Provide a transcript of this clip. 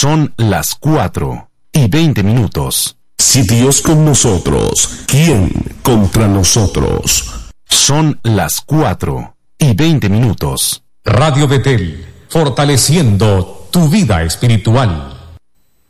Son las 4:20. Si Dios con nosotros, ¿quién contra nosotros? Son las 4:20. Radio Betel, fortaleciendo tu vida espiritual.